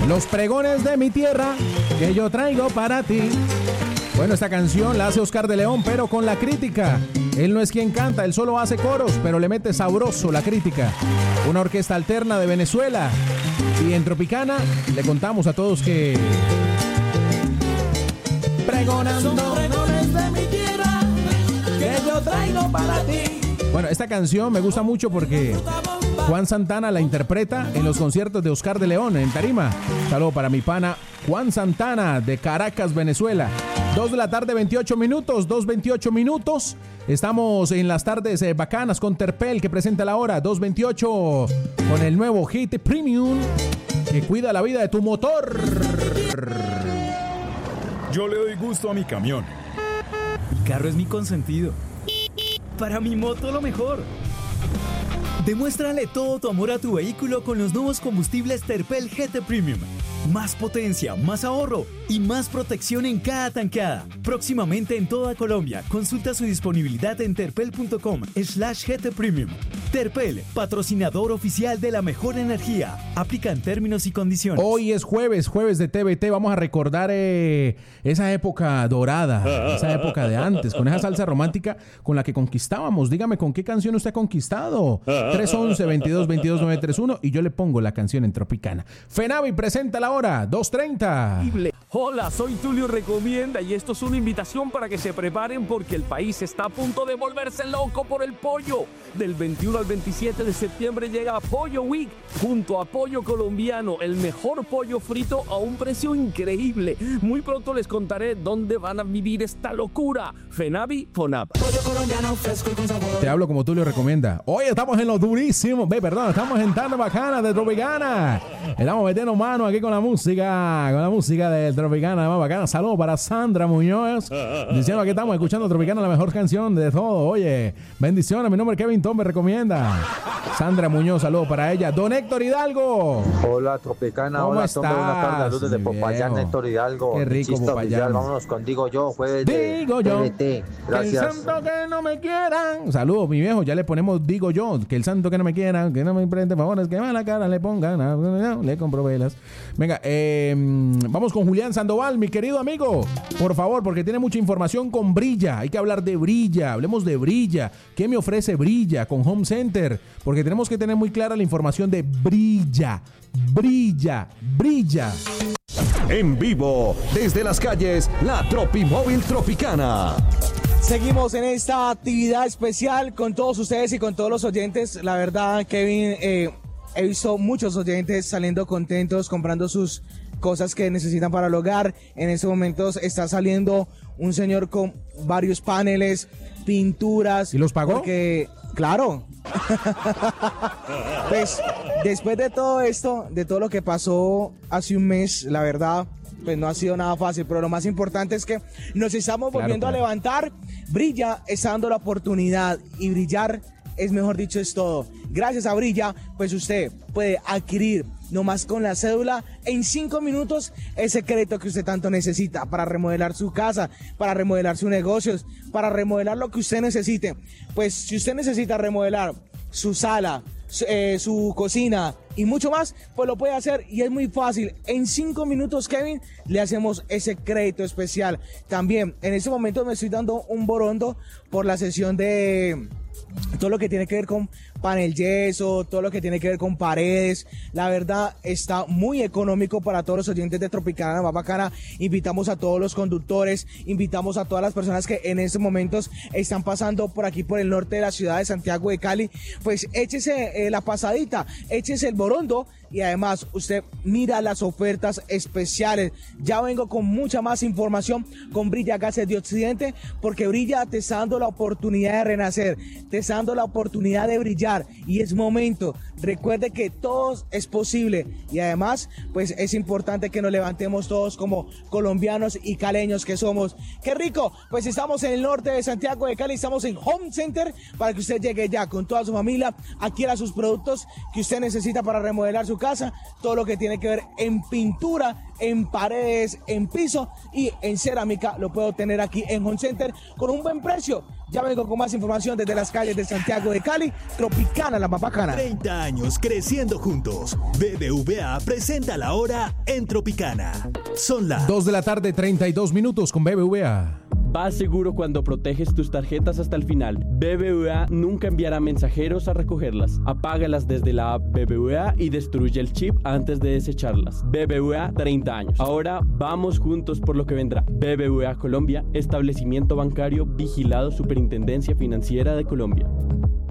Los pregones de mi tierra que yo traigo para ti. Bueno, esta canción la hace Oscar de León, pero con la crítica. Él no es quien canta, él solo hace coros, pero le mete sabroso la crítica. Una orquesta alterna de Venezuela. Y en Tropicana le contamos a todos que... pregonando los pregones de mi tierra que yo traigo para ti. Bueno, esta canción me gusta mucho porque Juan Santana la interpreta en los conciertos de Oscar de León en tarima. Saludo para mi pana Juan Santana de Caracas, Venezuela. 2 de la tarde, 28 minutos, 2:28 minutos. Estamos en las tardes bacanas con Terpel, que presenta la hora 2:28 con el nuevo Hit Premium que cuida la vida de tu motor. Yo le doy gusto a mi camión. Mi carro es mi consentido. Para mi moto lo mejor. Demuéstrale todo tu amor a tu vehículo con los nuevos combustibles Terpel GT Premium. Más potencia, más ahorro y más protección en cada tankada. Próximamente en toda Colombia. Consulta su disponibilidad en terpel.com/GT Premium. Terpel, patrocinador oficial de la mejor energía. Aplican términos y condiciones. Hoy es jueves de TBT. Vamos a recordar esa época dorada, esa época de antes, con esa salsa romántica con la que conquistábamos. Dígame, ¿con qué canción usted ha conquistado? 311-2222-931 y yo le pongo la canción en Tropicana. Fenavi presenta la hora, 2:30. Hola, soy Tulio Recomienda y esto es una invitación para que se preparen porque el país está a punto de volverse loco por el pollo. Del 21 al 27 de septiembre llega Pollo Week junto a Pollo Colombiano, el mejor pollo frito a un precio increíble. Muy pronto les contaré dónde van a vivir esta locura. Fenavi, Fonab. Pollo colombiano fresco y con sabor. Te hablo como Tulio Recomienda. Hoy estamos en lo durísimo. Estamos en tarde bacana de Tropicana. Estamos metiendo mano aquí con la música de Tropicana, más bacana. Saludos para Sandra Muñoz, diciendo que estamos escuchando Tropicana, la mejor canción de todo. Oye, bendiciones, mi nombre es Kevin Tom, me recomienda. Sandra Muñoz, saludos para ella. Don Héctor Hidalgo. Hola Tropicana, ¿Cómo hola, estás? toma una tarde de luz desde Popayán, Héctor Hidalgo. Qué rico, Chista Popayán. oficial, vámonos con Digo Yo, jueves Digo de yo, TBT. Gracias. que el santo que no me quieran. Saludos, mi viejo, ya le ponemos Digo Yo, que el santo que no me quieran, que no me preste favores, que mala cara le pongan, le compro velas. Venga, vamos con Julián Sandoval, mi querido amigo, por favor, porque tiene mucha información con Brilla. Hay que hablar de Brilla, hablemos de Brilla. ¿Qué me ofrece Brilla con Home Center? Porque tenemos que tener muy clara la información de Brilla. En vivo, desde las calles, la Tropimóvil Tropicana. Seguimos en esta actividad especial con todos ustedes y con todos los oyentes. La verdad, Kevin, he visto muchos oyentes saliendo contentos, comprando sus cosas que necesitan para el hogar. En estos momentos está saliendo un señor con varios paneles, pinturas. ¿Y los pagó? Porque, claro. Pues, después de todo esto, de todo lo que pasó hace un mes, la verdad, pues no ha sido nada fácil, pero lo más importante es que nos estamos volviendo a levantar. Brilla está dando la oportunidad y brillar es, mejor dicho, es todo. Gracias a Brilla, pues usted puede adquirir nomás con la cédula en 5 minutos ese crédito que usted tanto necesita para remodelar su casa, para remodelar sus negocios, para remodelar lo que usted necesite. Pues si usted necesita remodelar su sala, su cocina y mucho más, pues lo puede hacer y es muy fácil. En 5 minutos, Kevin, le hacemos ese crédito especial. También en este momento me estoy dando un borondo por la sesión de todo lo que tiene que ver con panel yeso, todo lo que tiene que ver con paredes. La verdad está muy económico para todos los oyentes de Tropicana, más bacana. Invitamos a todos los conductores, invitamos a todas las personas que en estos momentos están pasando por aquí por el norte de la ciudad de Santiago de Cali. Pues échese la pasadita, échese el borondo y además usted mira las ofertas especiales. Ya vengo con mucha más información con Brilla Gases de Occidente, porque Brilla te está dando la oportunidad de renacer, te está dando la oportunidad de brillar y es momento. Recuerde que todo es posible y además pues es importante que nos levantemos todos como colombianos y caleños que somos. ¡Qué rico! Pues estamos en el norte de Santiago de Cali, estamos en Home Center para que usted llegue ya con toda su familia, adquiera sus productos que usted necesita para remodelar su casa, todo lo que tiene que ver en pintura en paredes, en piso y en cerámica. Lo puedo tener aquí en Home Center con un buen precio. Ya vengo con más información desde las calles de Santiago de Cali. Tropicana, la más bacana. 30 años creciendo juntos. BBVA presenta la hora en Tropicana. Son las 2 de la tarde, 32 minutos con BBVA. Vas seguro cuando proteges tus tarjetas hasta el final. BBVA nunca enviará mensajeros a recogerlas. Apágalas desde la app BBVA y destruye el chip antes de desecharlas. BBVA 30 años. Ahora vamos juntos por lo que vendrá. BBVA Colombia, establecimiento bancario vigilado Superintendencia Financiera de Colombia.